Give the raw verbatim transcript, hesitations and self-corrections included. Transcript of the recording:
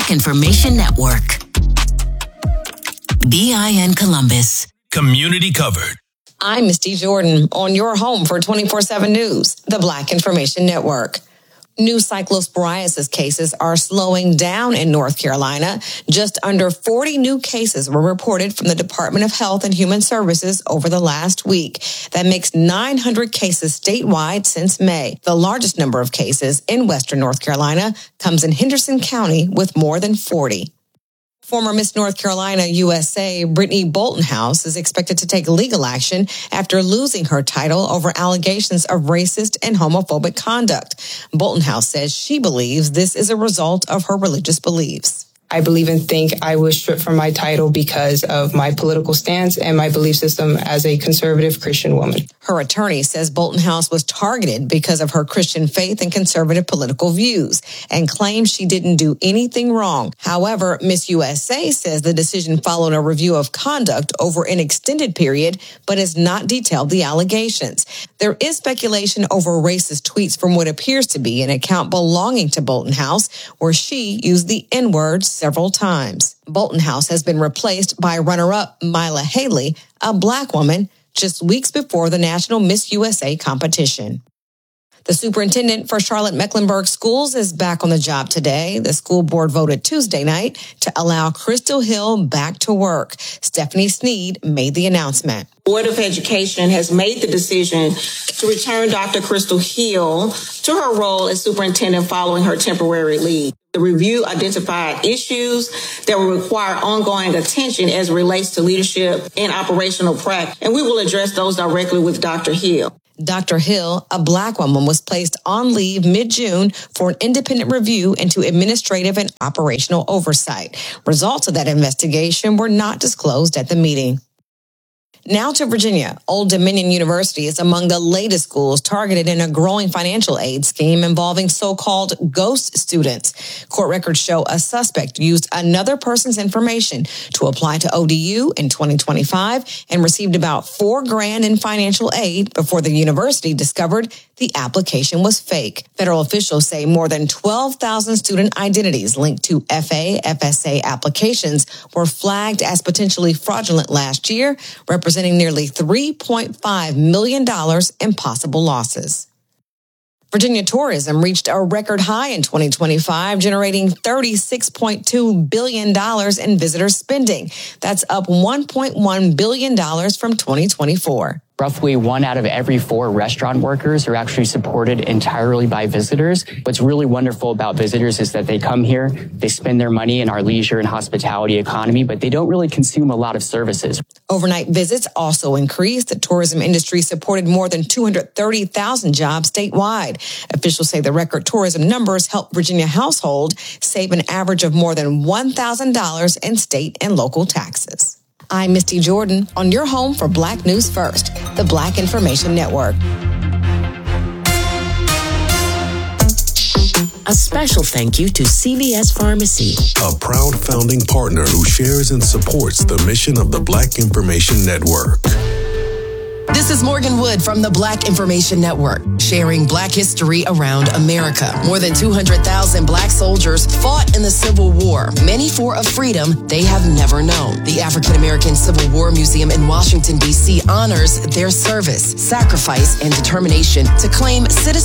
Black Information Network. B I N Columbus. Community covered. I'm Misty Jordan on your home for twenty-four seven News, the Black Information Network. New cyclosporiasis cases are slowing down in North Carolina. Just under forty new cases were reported from the Department of Health and Human Services over the last week. That makes nine hundred cases statewide since May. The largest number of cases in Western North Carolina comes in Henderson County with more than forty. Former Miss North Carolina U S A Brittany Boltonhouse is expected to take legal action after losing her title over allegations of racist and homophobic conduct. Boltonhouse says she believes this is a result of her religious beliefs. I believe and think I was stripped from my title because of my political stance and my belief system as a conservative Christian woman. Her attorney says Boltonhouse was targeted because of her Christian faith and conservative political views and claims she didn't do anything wrong. However, Miss U S A says the decision followed a review of conduct over an extended period, but has not detailed the allegations. There is speculation over racist tweets from what appears to be an account belonging to Boltonhouse, where she used the N-word several times. Boltonhouse has been replaced by runner-up Mila Haley, a black woman, just weeks before the National Miss U S A competition. The superintendent for Charlotte-Mecklenburg Schools is back on the job today. The school board voted Tuesday night to allow Crystal Hill back to work. Stephanie Sneed made the announcement. Board of Education has made the decision to return Doctor Crystal Hill to her role as superintendent following her temporary leave. The review identified issues that will require ongoing attention as it relates to leadership and operational practice, and we will address those directly with Doctor Hill. Doctor Hill, a black woman, was placed on leave mid-June for an independent review into administrative and operational oversight. Results of that investigation were not disclosed at the meeting. Now to Virginia. Old Dominion University is among the latest schools targeted in a growing financial aid scheme involving so-called ghost students. Court records show a suspect used another person's information to apply to O D U in twenty twenty-five and received about four grand in financial aid before the university discovered the application was fake. Federal officials say more than twelve thousand student identities linked to F A, F S A applications were flagged as potentially fraudulent last year, representing nearly three point five million dollars in possible losses. Virginia tourism reached a record high in twenty twenty-five, generating thirty-six point two billion dollars in visitor spending. That's up one point one billion dollars from twenty twenty-four. Roughly one out of every four restaurant workers are actually supported entirely by visitors. What's really wonderful about visitors is that they come here, they spend their money in our leisure and hospitality economy, but they don't really consume a lot of services. Overnight visits also increased. The tourism industry supported more than two hundred thirty thousand jobs statewide. Officials say the record tourism numbers helped Virginia households save an average of more than one thousand dollars in state and local taxes. I'm Misty Jordan on your home for Black News First, the Black Information Network. A special thank you to C V S Pharmacy, A proud founding partner who shares and supports the mission of the Black Information Network. This is Morgan Wood from the Black Information Network, sharing Black history around America. More than two hundred thousand Black soldiers fought in the Civil War, many for a freedom they have never known. The African American Civil War Museum in Washington, D C honors their service, sacrifice, and determination to claim citizenship